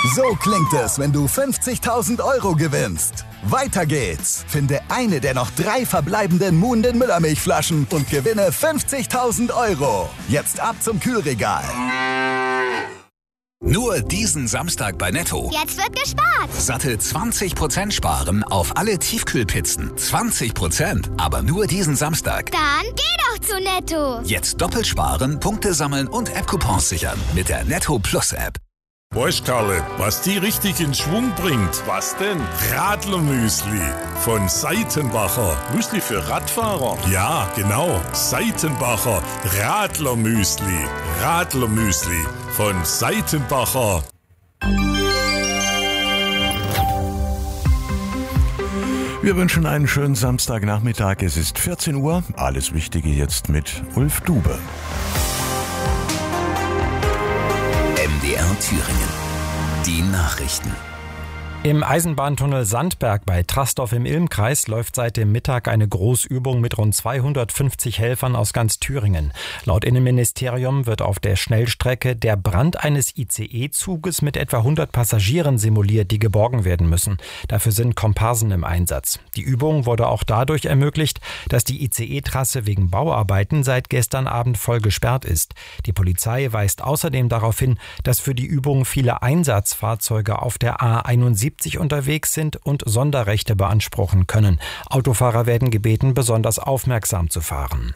So klingt es, wenn du 50.000 € gewinnst. Weiter geht's. Finde eine der noch 3 verbleibenden Muhnden Müllermilchflaschen und gewinne 50.000 €. Jetzt ab zum Kühlregal. Nur diesen Samstag bei Netto. Jetzt wird gespart. Satte 20% sparen auf alle Tiefkühlpizzen. 20%, aber nur diesen Samstag. Dann geh doch zu Netto. Jetzt doppelt sparen, Punkte sammeln und App-Coupons sichern mit der Netto Plus App. Weißt Karle, was die richtig in Schwung bringt? Was denn? Radlermüsli von Seitenbacher. Müsli für Radfahrer? Ja, genau. Seitenbacher Radlermüsli. Radlermüsli von Seitenbacher. Wir wünschen einen schönen Samstagnachmittag. Es ist 14 Uhr. Alles Wichtige jetzt mit Ulf Dube. MDR Thüringen. Die Nachrichten. Im Eisenbahntunnel Sandberg bei Trastorf im Ilmkreis läuft seit dem Mittag eine Großübung mit rund 250 Helfern aus ganz Thüringen. Laut Innenministerium wird auf der Schnellstrecke der Brand eines ICE-Zuges mit etwa 100 Passagieren simuliert, die geborgen werden müssen. Dafür sind Komparsen im Einsatz. Die Übung wurde auch dadurch ermöglicht, dass die ICE-Trasse wegen Bauarbeiten seit gestern Abend voll gesperrt ist. Die Polizei weist außerdem darauf hin, dass für die Übung viele Einsatzfahrzeuge auf der A71 unterwegs sind und Sonderrechte beanspruchen können. Autofahrer werden gebeten, besonders aufmerksam zu fahren.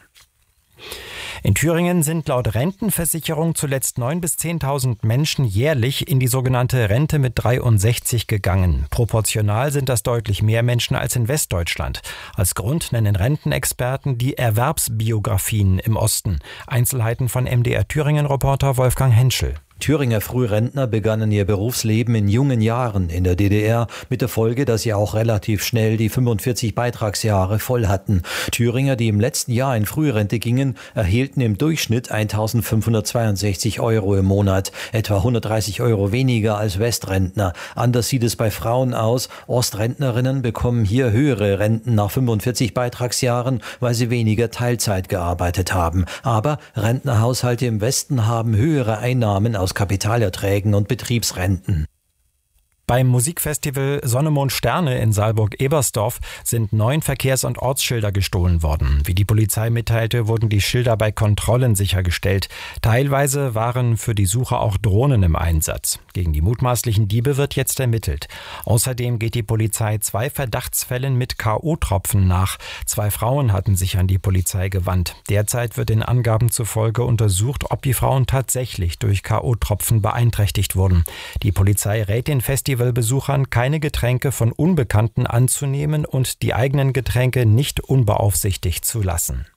In Thüringen sind laut Rentenversicherung zuletzt 9.000 bis 10.000 Menschen jährlich in die sogenannte Rente mit 63 gegangen. Proportional sind das deutlich mehr Menschen als in Westdeutschland. Als Grund nennen Rentenexperten die Erwerbsbiografien im Osten. Einzelheiten von MDR Thüringen-Reporter Wolfgang Henschel. Thüringer Frührentner begannen ihr Berufsleben in jungen Jahren in der DDR, mit der Folge, dass sie auch relativ schnell die 45 Beitragsjahre voll hatten. Thüringer, die im letzten Jahr in Frührente gingen, erhielten im Durchschnitt 1.562 € im Monat, etwa 130 € weniger als Westrentner. Anders sieht es bei Frauen aus. Ostrentnerinnen bekommen hier höhere Renten nach 45 Beitragsjahren, weil sie weniger Teilzeit gearbeitet haben. Aber Rentnerhaushalte im Westen haben höhere Einnahmen aus Kapitalerträgen und Betriebsrenten. Beim Musikfestival Sonne, Mond, Sterne in Saalburg-Ebersdorf sind 9 Verkehrs- und Ortsschilder gestohlen worden. Wie die Polizei mitteilte, wurden die Schilder bei Kontrollen sichergestellt. Teilweise waren für die Suche auch Drohnen im Einsatz. Gegen die mutmaßlichen Diebe wird jetzt ermittelt. Außerdem geht die Polizei 2 Verdachtsfällen mit K.O.-Tropfen nach. 2 Frauen hatten sich an die Polizei gewandt. Derzeit wird den Angaben zufolge untersucht, ob die Frauen tatsächlich durch K.O.-Tropfen beeinträchtigt wurden. Die Polizei rät den Festivalbesuchern, keine Getränke von Unbekannten anzunehmen und die eigenen Getränke nicht unbeaufsichtigt zu lassen.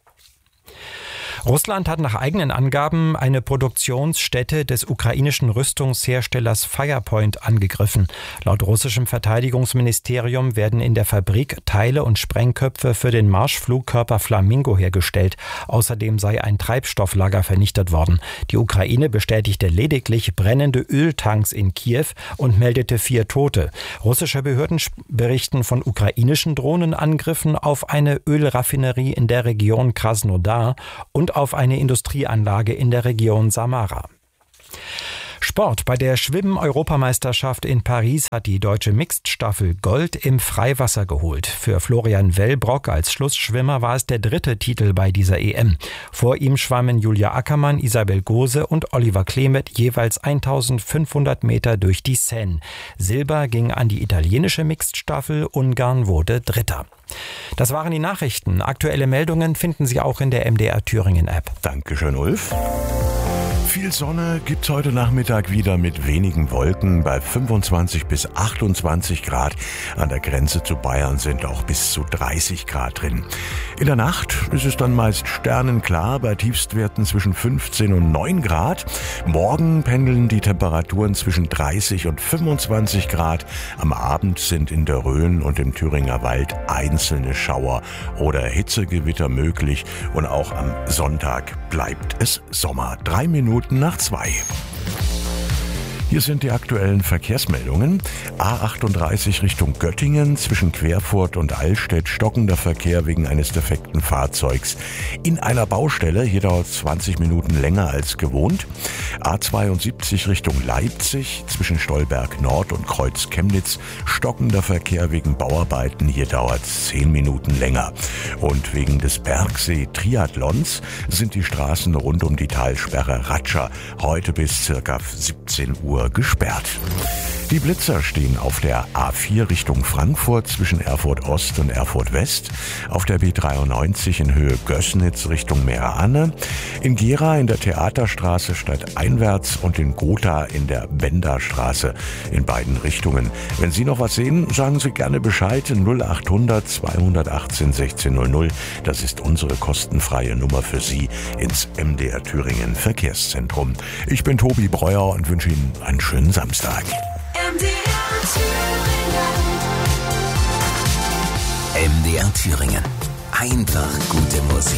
Russland hat nach eigenen Angaben eine Produktionsstätte des ukrainischen Rüstungsherstellers Firepoint angegriffen. Laut russischem Verteidigungsministerium werden in der Fabrik Teile und Sprengköpfe für den Marschflugkörper Flamingo hergestellt. Außerdem sei ein Treibstofflager vernichtet worden. Die Ukraine bestätigte lediglich brennende Öltanks in Kiew und meldete 4 Tote. Russische Behörden berichten von ukrainischen Drohnenangriffen auf eine Ölraffinerie in der Region Krasnodar und auf eine Industrieanlage in der Region Samara. Sport. Bei der Schwimmen-Europameisterschaft in Paris hat die deutsche Mixed-Staffel Gold im Freiwasser geholt. Für Florian Wellbrock als Schlussschwimmer war es der 3. Titel bei dieser EM. Vor ihm schwammen Julia Ackermann, Isabel Gose und Oliver Klemet jeweils 1500 Meter durch die Seine. Silber ging an die italienische Mixed-Staffel, Ungarn wurde 3. Das waren die Nachrichten. Aktuelle Meldungen finden Sie auch in der MDR Thüringen App. Dankeschön, Ulf. Viel Sonne gibt's heute Nachmittag wieder mit wenigen Wolken bei 25 bis 28 Grad. An der Grenze zu Bayern sind auch bis zu 30 Grad drin. In der Nacht ist es dann meist sternenklar bei Tiefstwerten zwischen 15 und 9 Grad. Morgen pendeln die Temperaturen zwischen 30 und 25 Grad. Am Abend sind in der Rhön und im Thüringer Wald einzelne Schauer oder Hitzegewitter möglich. Und auch am Sonntag bleibt es Sommer. 3 Minuten nach 2. Hier sind die aktuellen Verkehrsmeldungen. A38 Richtung Göttingen zwischen Querfurt und Allstedt stockender Verkehr wegen eines defekten Fahrzeugs. In einer Baustelle, hier dauert es 20 Minuten länger als gewohnt. A72 Richtung Leipzig zwischen Stolberg Nord und Kreuz Chemnitz stockender Verkehr wegen Bauarbeiten, hier dauert es 10 Minuten länger. Und wegen des Bergsee-Triathlons sind die Straßen rund um die Talsperre Ratscha heute bis circa 17 Uhr gesperrt. Die Blitzer stehen auf der A4 Richtung Frankfurt zwischen Erfurt Ost und Erfurt West, auf der B93 in Höhe Gößnitz Richtung Meerane, in Gera in der Theaterstraße stadteinwärts und in Gotha in der Benderstraße in beiden Richtungen. Wenn Sie noch was sehen, sagen Sie gerne Bescheid. 0800 218 1600. Das ist unsere kostenfreie Nummer für Sie ins MDR Thüringen Verkehrszentrum. Ich bin Tobi Breuer und wünsche Ihnen einen schönen Samstag. MDR Thüringen. Einfach gute Musik.